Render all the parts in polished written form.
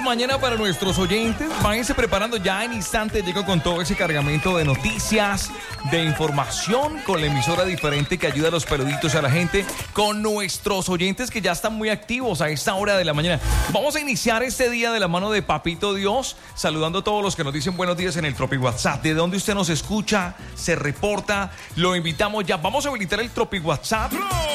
mañana para nuestros oyentes. Váyanse preparando, ya en instantes llego con todo ese cargamento de noticias, de información, con la emisora diferente que ayuda a los peluditos, a la gente, con nuestros oyentes que ya están muy activos a esta hora de la mañana. Vamos a iniciar este día de la mano de Papito Dios, saludando a todos los que nos dicen buenos días en el Tropi WhatsApp. ¿De dónde usted nos escucha? Se reporta, lo invitamos ya. Vamos a habilitar el Tropi WhatsApp.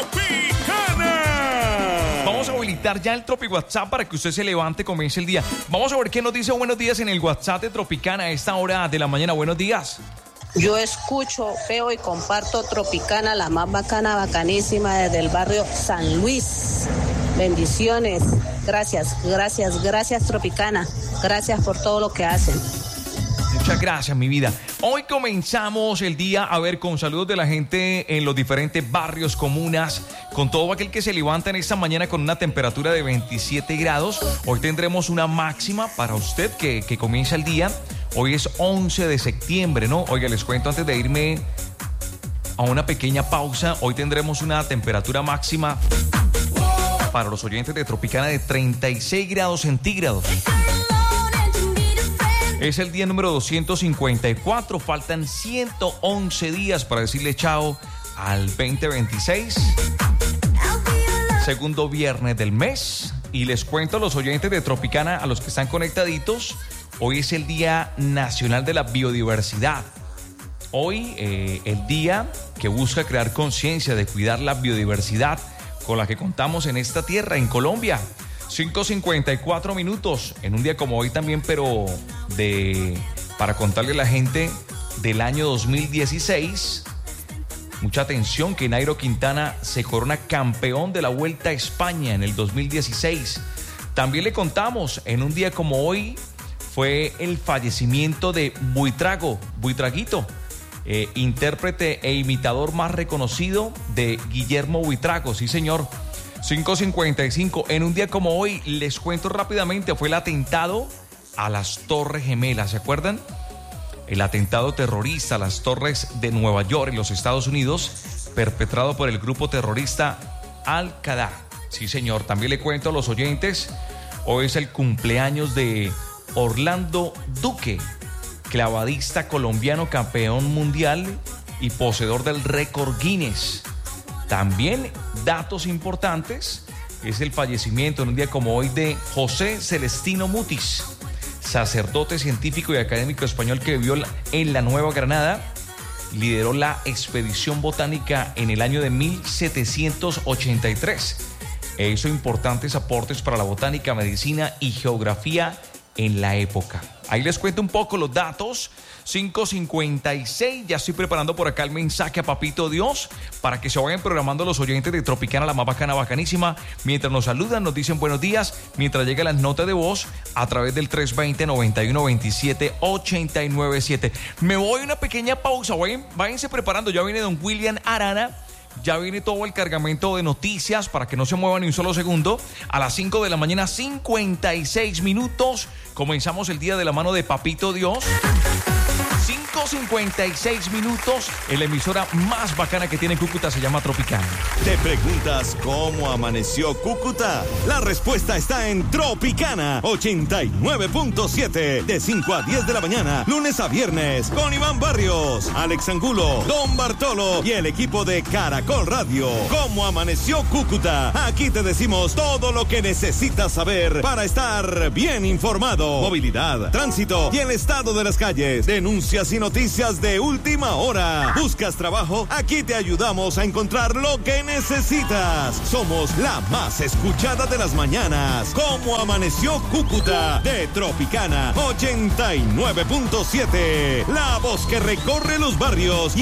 Vamos a habilitar ya el Tropi WhatsApp para que usted se levante, comience el día. Vamos a ver qué nos dice buenos días en el WhatsApp de Tropicana a esta hora de la mañana. Buenos días. Yo escucho, veo y comparto Tropicana, la más bacana, bacanísima, desde el barrio San Luis. Bendiciones. Gracias Tropicana. Gracias por todo lo que hacen. Muchas gracias, mi vida. Hoy comenzamos el día, a ver, con saludos de la gente en los diferentes barrios, comunas, con todo aquel que se levanta en esta mañana con una temperatura de 27 grados. Hoy tendremos una máxima para usted que comienza el día. Hoy es 11 de septiembre, ¿no? Oiga, les cuento antes de irme a una pequeña pausa. Hoy tendremos una temperatura máxima para los oyentes de Tropicana de 36 grados centígrados. Es el día número 254, faltan 111 días para decirle chao al 2026, segundo viernes del mes. Y les cuento a los oyentes de Tropicana, a los que están conectaditos, hoy es el Día Nacional de la Biodiversidad. Hoy el día que busca crear conciencia de cuidar la biodiversidad con la que contamos en esta tierra, en Colombia. 5:54 minutos, en un día como hoy también, pero para contarle a la gente del año 2016. Mucha atención, que Nairo Quintana se corona campeón de la Vuelta a España en el 2016. También le contamos, en un día como hoy, fue el fallecimiento de Buitraguito, intérprete e imitador más reconocido de Guillermo Buitrago, sí señor. 5:55, en un día como hoy, les cuento rápidamente, fue el atentado a las Torres Gemelas, ¿se acuerdan? El atentado terrorista a las Torres de Nueva York en los Estados Unidos, perpetrado por el grupo terrorista Al-Qaeda. Sí señor, también le cuento a los oyentes, hoy es el cumpleaños de Orlando Duque, clavadista colombiano, campeón mundial y poseedor del récord Guinness. También datos importantes, es el fallecimiento en un día como hoy de José Celestino Mutis, sacerdote, científico y académico español que vivió en la Nueva Granada, lideró la expedición botánica en el año de 1783 e hizo importantes aportes para la botánica, medicina y geografía en la época. Ahí les cuento un poco los datos. 5:56, ya estoy preparando por acá el mensaje a Papito Dios para que se vayan programando los oyentes de Tropicana, la más bacana, bacanísima. Mientras nos saludan, nos dicen buenos días, mientras llegan las notas de voz a través del 320-9127-897. Me voy a una pequeña pausa, váyanse preparando, ya viene don William Arana. Ya viene todo el cargamento de noticias para que no se muevan ni un solo segundo. A las 5 de la mañana, 56 minutos. Comenzamos el día de la mano de Papito Dios. 5:56 minutos. En la emisora más bacana que tiene Cúcuta se llama Tropicana. ¿Te preguntas cómo amaneció Cúcuta? La respuesta está en Tropicana 89.7. De 5 a 10 de la mañana, lunes a viernes, con Iván Barrios, Alex Angulo, Don Bartolo y el equipo de Caracol Radio. ¿Cómo amaneció Cúcuta? Aquí te decimos todo lo que necesitas saber para estar bien informado. Movilidad, tránsito y el estado de las calles. Denuncias y noticias de última hora. ¿Buscas trabajo? Aquí te ayudamos a encontrar lo que necesitas. Somos la más escuchada de las mañanas. ¿Cómo amaneció Cúcuta? De Tropicana 89.7. La voz que recorre los barrios